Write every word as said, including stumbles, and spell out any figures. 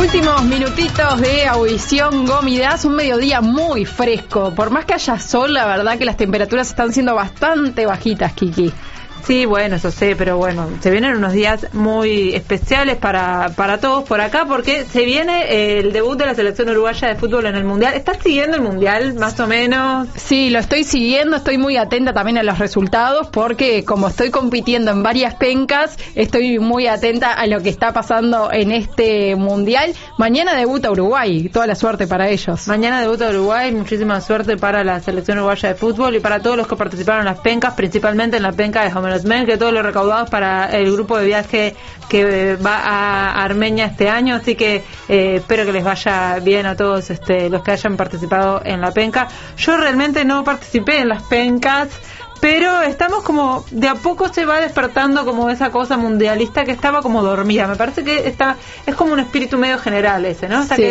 Últimos minutitos de audición Gómidas, un mediodía muy fresco. Por más que haya sol, la verdad que las temperaturas están siendo bastante bajitas, Kiki. Sí, bueno, eso sé, pero bueno, se vienen unos días muy especiales para, para todos por acá, porque se viene el debut de la selección uruguaya de fútbol en el Mundial. ¿Estás siguiendo el Mundial, más o menos? Sí, lo estoy siguiendo, estoy muy atenta también a los resultados, porque como estoy compitiendo en varias pencas, estoy muy atenta a lo que está pasando en este Mundial. Mañana debuta Uruguay, toda la suerte para ellos. Mañana debuta Uruguay, muchísima suerte para la selección uruguaya de fútbol y para todos los que participaron en las pencas, principalmente en la penca de Homenos Men, que todos los recaudados para el grupo de viaje que va a Armenia este año, así que eh, espero que les vaya bien a todos este, los que hayan participado en la penca. Yo realmente no participé en las pencas, pero estamos como, de a poco se va despertando como esa cosa mundialista que estaba como dormida. Me parece que está, es como un espíritu medio general ese, ¿no? Hasta sí. que